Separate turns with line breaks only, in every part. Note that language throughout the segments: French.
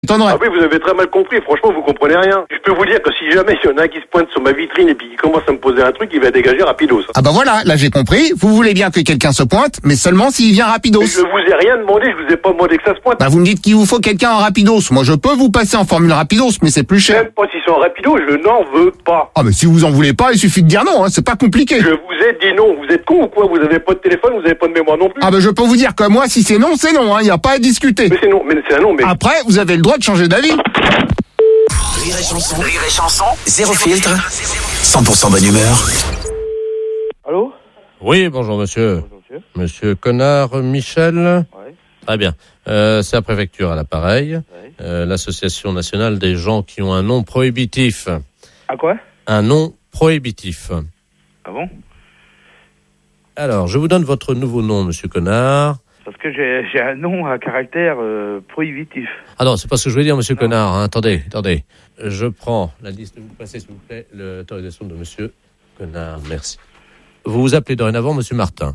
M'étonnerait.
Ah oui, vous avez très mal compris. Franchement, vous comprenez rien. Je peux vous dire que si jamais il y en a un qui se pointe sur ma vitrine et puis qui commence à me poser un truc, il va dégager rapidos.
Ah bah voilà, là j'ai compris. Vous voulez bien que quelqu'un se pointe, mais seulement s'il vient rapidos.
Mais je vous ai rien demandé, je vous ai pas demandé que ça se pointe.
Bah vous me dites qu'il vous faut quelqu'un en rapidos. Moi je peux vous passer en formule rapidos, mais c'est plus cher.
Même pas s'ils sont rapidos, je n'en veux pas.
Ah mais si vous en voulez pas, il suffit de dire non, hein, c'est pas compliqué.
Je vous ai dit non. Vous êtes con ou quoi? Vous avez pas de téléphone, vous avez pas de mémoire non plus.
Ah bah je peux vous dire que moi si c'est non, c'est non, hein, y a pas à discuter.
Mais c'est non, mais c'est un non, mais...
Après, vous avez le droit de changer d'avis.
Rire et chanson, zéro filtre, 100% bonne humeur.
Allô?
Oui, bonjour monsieur.
Bonjour, monsieur.
Monsieur Connard Michel.
Ouais.
Très bien. C'est la préfecture à l'appareil.
Ouais.
L'association nationale des gens qui ont un nom prohibitif.
À quoi?
Un nom prohibitif.
Ah bon?
Alors, je vous donne votre nouveau nom, monsieur Connard.
Parce que j'ai un nom à caractère prohibitif.
Ah non, c'est pas ce que je voulais dire, monsieur Connard. Hein. Attendez. Je prends la liste. Vous passez, s'il vous plaît, l'autorisation de monsieur Connard. Merci. Vous vous appelez dorénavant monsieur Martin.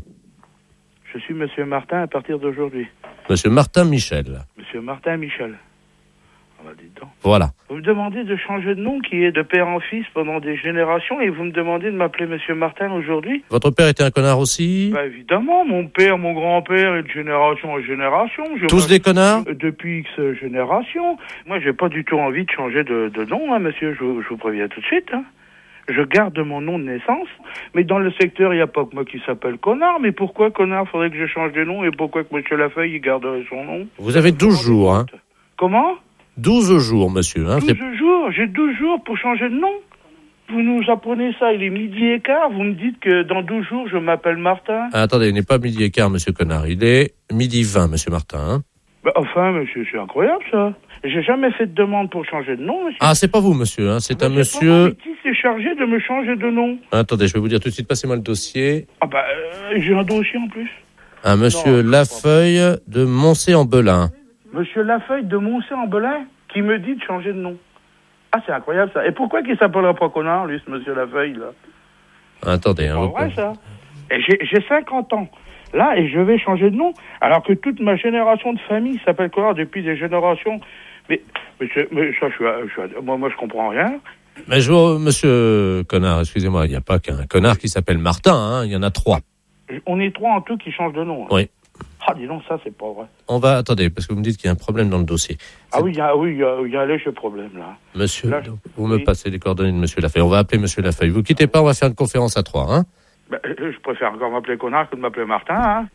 Je suis monsieur Martin à partir d'aujourd'hui.
Monsieur Martin Michel.
Monsieur Martin Michel. Ah bah dites donc.
Voilà.
Vous me demandez de changer de nom qui est de père en fils pendant des générations et vous me demandez de m'appeler monsieur Martin aujourd'hui?
Votre père était un connard aussi?
Bah évidemment, mon père, mon grand-père et de génération en génération.
Tous des connards?
Depuis X générations. Moi, j'ai pas du tout envie de changer de nom, hein, monsieur, je vous préviens tout de suite. Hein. Je garde mon nom de naissance, mais dans le secteur, il n'y a pas que moi qui s'appelle Connard. Mais pourquoi Connard faudrait que je change de nom et pourquoi que monsieur Lafeuille, il garderait son nom?
Vous avez 12 jours, hein?
Comment?
12 jours, monsieur. Hein,
12 jours? J'ai 12 jours pour changer de nom? Vous nous apprenez ça, il est midi et quart, vous me dites que dans 12 jours, je m'appelle Martin?
Ah, attendez, il n'est pas midi et quart, monsieur Connard. Il est midi 20, monsieur Martin. Hein.
Bah, enfin, monsieur, c'est incroyable, ça. J'ai jamais fait de demande pour changer de nom, monsieur.
Ah, c'est pas vous, monsieur. Hein. C'est un
Pas
monsieur...
qui s'est chargé de me changer de nom?
Attendez, je vais vous dire tout de suite. Passez-moi le dossier.
Ah bah, j'ai un dossier en plus.
Un monsieur
Non,
Lafeuille de Moncé-en-Belin.
Monsieur Lafeuille de Moncé-en-Belin qui me dit de changer de nom. Ah, c'est incroyable, ça. Et pourquoi qu'il s'appellerait pas Connard, lui, ce monsieur Lafeuille, là?
Attendez.
C'est pas vrai, ça. Et j'ai 50 ans. Là, et je vais changer de nom, alors que toute ma génération de famille s'appelle Connard depuis des générations. Mais ça, moi, je comprends rien.
Mais monsieur Connard, excusez-moi, il n'y a pas qu'un connard qui s'appelle Martin, hein. Il y en a 3.
On est 3 en tout qui changent de nom. Hein.
Oui.
Ah, dis donc, ça, c'est pas vrai.
Attendez, parce que vous me dites qu'il y a un problème dans le dossier.
Ah oui, il y a un léger problème, là.
Monsieur,
là,
vous me passez les coordonnées de monsieur Lafeuille. On va appeler monsieur Lafeuille. Vous quittez pas, on va faire une conférence à 3, hein.
Ben, je préfère encore m'appeler Connard que de m'appeler Martin, hein.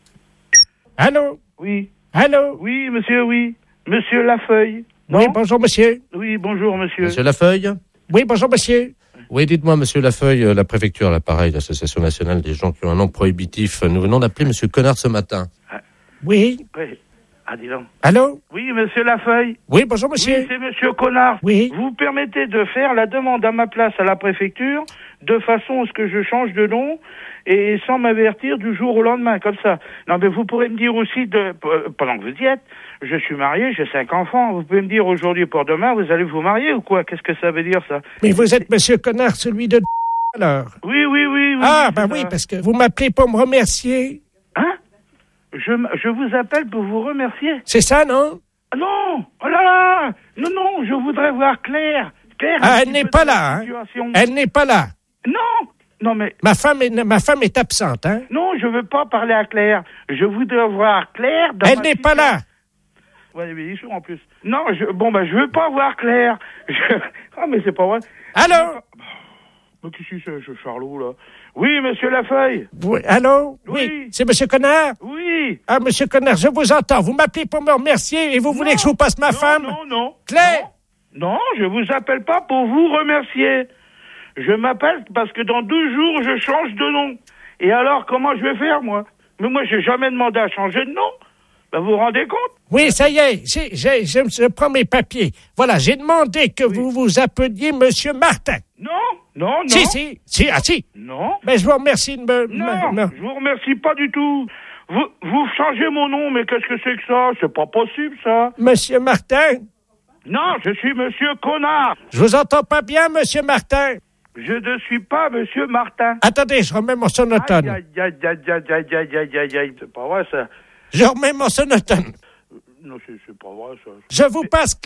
Allô?
Oui.
Allô?
Oui, monsieur, oui. Monsieur Lafeuille. Non?
Oui, bonjour, monsieur.
Oui, bonjour, monsieur.
Monsieur Lafeuille?
Oui, bonjour, monsieur.
Oui, dites-moi, monsieur Lafeuille, la préfecture, l'appareil, l'association nationale des gens qui ont un nom prohibitif. Nous venons d'appeler monsieur Connard ce matin.
Oui.
Oui. Ah, dis donc.
Allô?
Oui, monsieur Lafeuille.
Oui, bonjour, monsieur.
Oui, c'est monsieur Connard.
Oui.
Vous permettez de faire la demande à ma place à la préfecture de façon à ce que je change de nom et sans m'avertir du jour au lendemain, comme ça. Non, mais vous pourrez me dire aussi, pendant que vous y êtes, je suis marié, j'ai 5 enfants. Vous pouvez me dire aujourd'hui pour demain, vous allez vous marier ou quoi? Qu'est-ce que ça veut dire, ça?
Mais vous êtes monsieur Connard, celui de alors.
Oui.
Ah, ben oui, parce que vous m'appelez pour me remercier.
Hein? Je vous appelle pour vous remercier.
C'est ça, non?
Ah non! Oh là là! Non, je voudrais voir Claire. Claire,
Ah, elle n'est pas là, hein? Elle n'est pas là.
Non, mais...
Ma femme est absente, hein?
Non, je veux pas parler à Claire. Je voudrais voir Claire dans
Elle n'est pas là.
Ouais, mais ils sont en plus. Non, je veux pas voir Claire. Ah, mais c'est pas vrai.
Allô?
Mais qu'est-ce que c'est, Charlot, là? Oui, monsieur Lafeuille.
Oui, allô?
Oui.
C'est monsieur Connard?
Oui.
Ah, monsieur Connard, je vous entends. Vous m'appelez pour me remercier et vous voulez que je vous passe ma femme?
Non.
Claire?
Non, je vous appelle pas pour vous remercier. Je m'appelle parce que dans 12 jours, je change de nom. Et alors, comment je vais faire, moi? Mais moi, j'ai jamais demandé à changer de nom. Ben, vous vous rendez compte?
Oui, ça y est, je prends mes papiers. Voilà, j'ai demandé que vous vous appeliez monsieur Martin.
Non.
Si.
Non.
Mais je vous remercie de me...
Non, je vous remercie pas du tout. Vous changez mon nom, mais qu'est-ce que c'est que ça? C'est pas possible, ça.
Monsieur Martin?
Non, je suis monsieur Connard.
Je vous entends pas bien, monsieur Martin.
Je ne suis pas monsieur Martin.
Attendez, je remets mon sonotone.
Aïe, c'est pas vrai, ça. Non, c'est pas vrai, ça.
Je vous passe